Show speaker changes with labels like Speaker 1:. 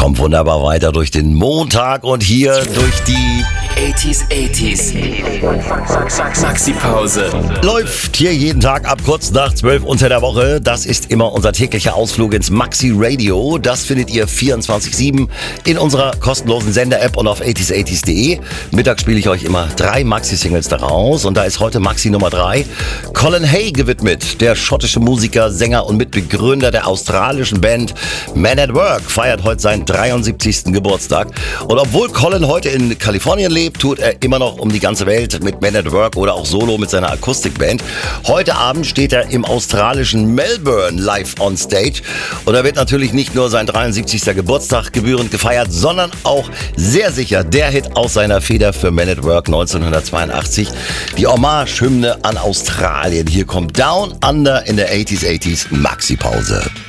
Speaker 1: kommt wunderbar weiter durch den Montag und hier durch die
Speaker 2: 80s. Maxi-Pause.
Speaker 1: läuft hier jeden Tag ab kurz nach 12 unter der Woche. Das ist immer unser täglicher Ausflug ins Maxi Radio. Das findet ihr 24/7 in unserer kostenlosen Sender-App und auf 80s80s.de. Mittags spiele ich euch immer 3 Maxi-Singles daraus und da ist heute Maxi Nummer 3 Colin Hay gewidmet. Der schottische Musiker, Sänger und Mitbegründer der australischen Band Man at Work feiert heute seinen 73. Geburtstag. Und obwohl Colin heute in Kalifornien lebt, tut er immer noch um die ganze Welt mit Man at Work oder auch solo mit seiner Akustikband. Heute Abend steht er im australischen Melbourne live on stage. Und da wird natürlich nicht nur sein 73. Geburtstag gebührend gefeiert, sondern auch sehr sicher der Hit aus seiner Feder für Man at Work 1982. Die Hommage-Hymne an Australien. Hier kommt Down Under in der 80s Maxi-Pause.